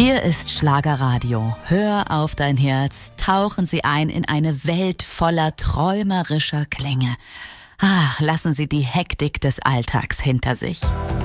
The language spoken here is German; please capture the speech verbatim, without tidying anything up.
Hier ist Schlagerradio. Hör auf dein Herz. Tauchen Sie ein in eine Welt voller träumerischer Klänge. Ach, lassen Sie die Hektik des Alltags hinter sich.